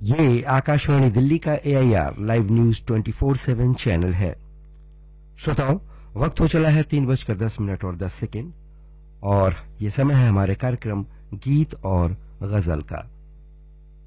ये आकाशवाणी दिल्ली का AIR live news 24/7 channel है। श्रोताओं, वक्त हो चला है 3:10 और 10 सेकेंड और ये समय है हमारे कार्यक्रम गीत और गजल का।